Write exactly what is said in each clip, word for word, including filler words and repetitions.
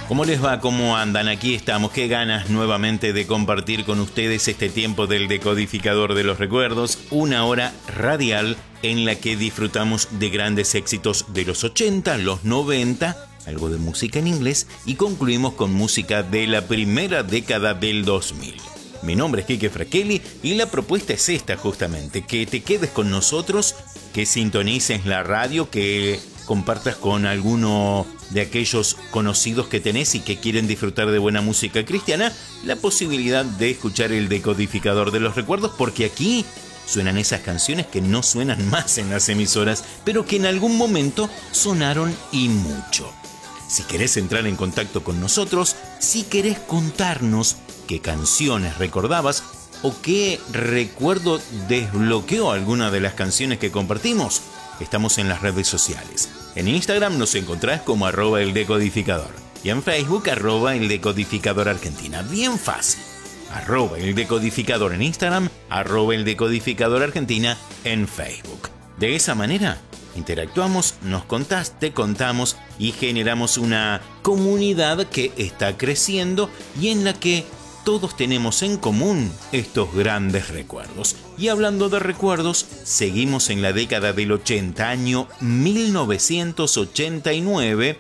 ¿Cómo les va? ¿Cómo andan? Aquí estamos. Qué ganas nuevamente de compartir con ustedes este tiempo del decodificador de los recuerdos. Una hora radial en la que disfrutamos de grandes éxitos de los ochenta, los noventa, algo de música en inglés y concluimos con música de la primera década del dos mil. Mi nombre es Quique Fraquelli y la propuesta es esta justamente, que te quedes con nosotros, que sintonices la radio, que compartas con alguno de aquellos conocidos que tenés y que quieren disfrutar de buena música cristiana, la posibilidad de escuchar el decodificador de los recuerdos, porque aquí suenan esas canciones que no suenan más en las emisoras, pero que en algún momento sonaron y mucho. Si querés entrar en contacto con nosotros, si querés contarnos qué canciones recordabas o qué recuerdo desbloqueó alguna de las canciones que compartimos, estamos en las redes sociales. En Instagram nos encontrás como arroba el decodificador y en Facebook arroba el decodificador Argentina. Bien fácil. Arroba el decodificador en Instagram, arroba el decodificador Argentina en Facebook. De esa manera interactuamos, nos contás, te contamos y generamos una comunidad que está creciendo y en la que todos tenemos en común estos grandes recuerdos. Y hablando de recuerdos, seguimos en la década del ochenta, año mil novecientos ochenta y nueve.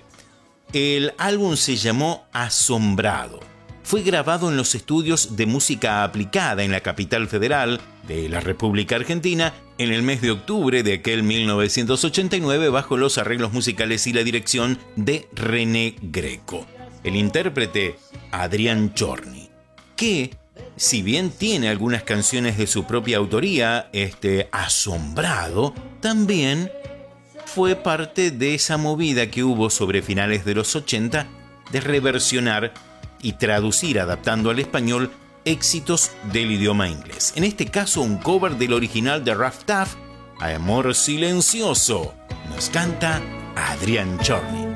El álbum se llamó Asombrado. Fue grabado en los estudios de música aplicada en la capital federal de la República Argentina en el mes de octubre de aquel mil novecientos ochenta y nueve bajo los arreglos musicales y la dirección de René Greco. El intérprete, Adrián Chorny, que, si bien tiene algunas canciones de su propia autoría, este Asombrado, también fue parte de esa movida que hubo sobre finales de los ochenta de reversionar y traducir adaptando al español éxitos del idioma inglés. En este caso, un cover del original de Rough Tough, Amor Silencioso. Nos canta Adrián Chorny.